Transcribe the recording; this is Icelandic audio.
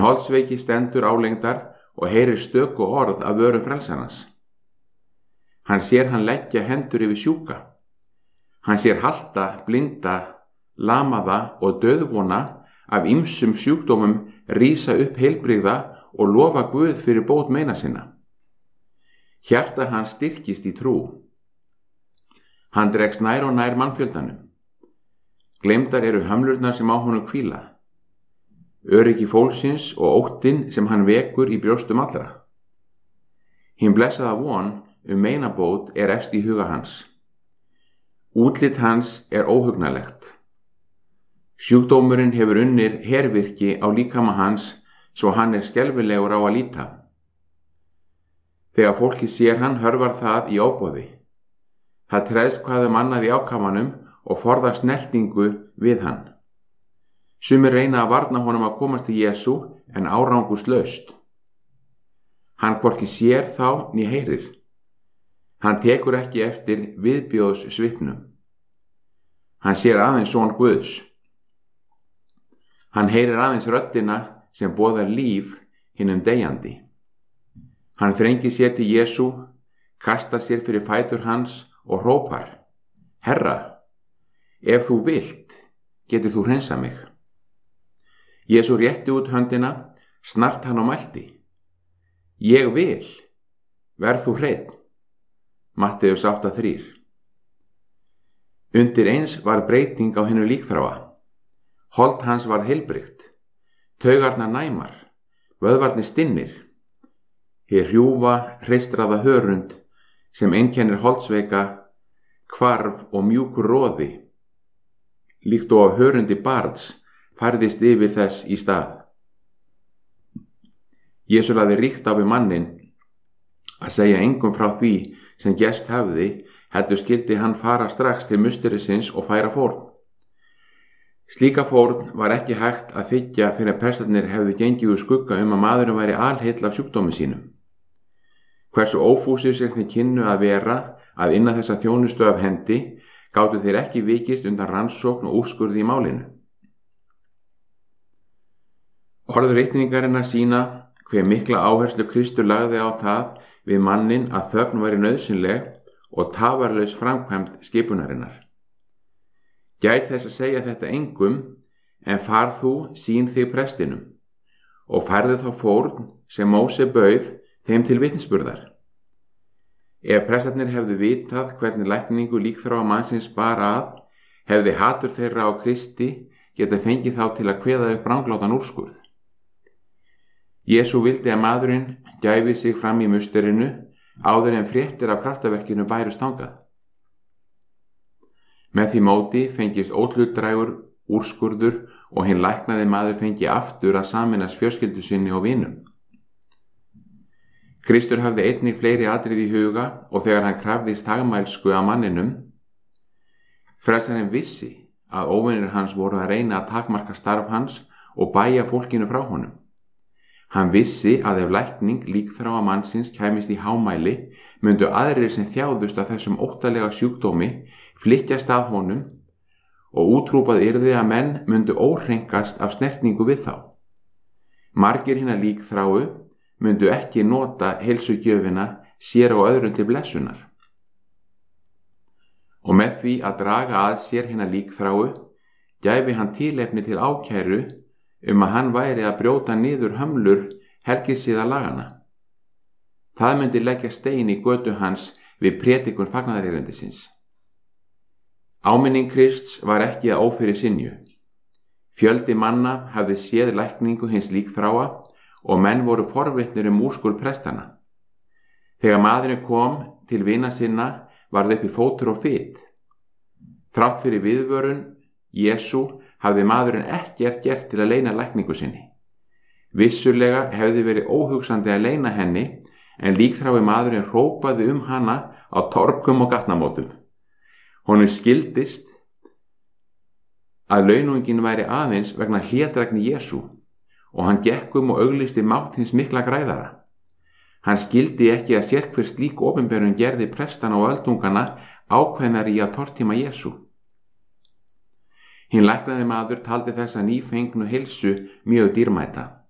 Hinn holdsveiki stendur álengdar og heyrir stöku orð af vörum frelsarans. Hann sér hann leggja hendur yfir sjúka. Hann sér halta, blinda, lamaða og dauðvona af ýmsum sjúkdómum rísa upp heilbrigða og lofa Guð fyrir bót meina sinna. Hjarta hans styrkist í trú. Hann dregst nær og nær mannfjöldanum. Gleymdar eru hömlurnar sem á honum hvíla. Öryggi fólksins og óttinn sem hann vekur í brjóstum allra. Hinn blessaða von meinabót efst í huga hans. Útlit hans óhugnalegt. Sjúkdómurinn hefur unnir hervirki á líkama hans svo hann skelfilegur á að líta. Þegar fólki sér hann hörfar það í ofboði. Það treðst hvað annað í ákafanum og forðar snertingu við hann. Sumir reyna að varna honum að komast til Jesú en árangurslaust. Hann hvorki sér þá né heyrir. Hann tekur ekki eftir viðbjóðs svipnum. Hann sér aðeins son Guðs. Hann heyrir aðeins röddina sem boðar líf hinum deyjandi. Hann þrengir sér til Jesú, kastar sér fyrir fætur hans og hrópar: Herra, ef þú vilt, getur þú hreinsað mig. Jesú rétti út höndina, snart hann og mælti: Ég vil, verð þú hreinn. Matteus 8:3. Undir eins var breyting á hinu líkþráa. Hold hans var heilbrigt, taugarnar næmar, vöðvarnir stinnir. Hið hrjúfa, hreistraða hörund sem einkennir holdsveika, hvarf og mjúkur roði, líkt og á hörundi barns, færðist yfir þess í stað. Jesú lagði ríkt á við manninn að segja engum frá því sem gerst hafði, heldur skyldi hann fara strax til musterisins og færa fórn. Slíka fórn var ekki hægt að þiggja fyrir að prestarnir hefðu gengið úr skugga að maðurinn væri alheill af sjúkdómi sínum. Hversu ófúsir sem þeir kynnu að vera að inna þessa þjónustu af hendi, gátu þeir ekki vikist undan rannsókn og úrskurði í málinu. Orð ritningarinnar sýna hve mikla áherslu Kristur lagði á það við mannin að þögn væri nauðsynleg og tafarlaus framkvæmd skipunarinnar. Gæt þess að segja þetta engum, en far þú sýn þig prestinum og færðu þá fórn sem Móse bauð þeim til vitnisburðar. Ef prestarnir hefðu vitað hvernig lækningu líkþráa mannsins bar að, hefði hatur þeirra á Kristi getað fengið þá til að kveða upp ranglátan úrskurð. Jesú vildi að maðurinn gæfi sig fram í musterinu áður en fréttir af kraftaverkinu bærust þangað. Með því móti fengist óhlutdrægur úrskurður og hinn læknaði maður fengi aftur að sameinast fjölskyldu sinni og vinum. Kristur hafði einnig fleiri atriði í huga og þegar hann krafðist þagmælsku af manninum, frelsarinn vissi að óvinir hans voru að reyna að takmarka starf hans og bæja fólkinu frá honum. Hann vissi að ef lækning líkþráa mannsins kæmist í hámæli, myndu aðrir sem þjáðust af þessum óttalega sjúkdómi flykkjast að honum og útrúpað yrði að menn myndu óhreinkast af snertningu við þá. Margir hinna líkþráu myndu ekki nota heilsugjöfina sér og öðrum til blessunar. Og með því að draga að sér hinna líkþráu, gæfi hann tilefni til ákæru að hann væri að brjóta niður hömlur helgisiða lagana. Það myndi leggja stein í götu hans við prédikun fagnaðarerindisins. Áminning Krists var ekki að ófyrir synju. Fjöldi manna hafði séð lækningu hins líkþráa og menn voru forvitnir úrskurð prestana. Þegar maðurinn kom til vina sinna varð uppi fótur og fit. Þrátt fyrir viðvörun Jesú hafði maðurinn ekkert gert til að leyna lækningu sinni. Vissulega hefði verið óhugsandi að leyna henni, en líkþrái maðurinn hrópaði hana á torgum og gatnamótum. Honum skildist að launungin væri aðeins vegna hlédrægni Jesú og hann gekk og auglýsti mátt hins mikla græðara. Hann skildi ekki að sérhver slík opinberun gerði prestana og öldungana ákveðnari í að tortíma Jesú. Hinn læknaði maður taldi þessa nýfengnu heilsu mjög dýrmæta.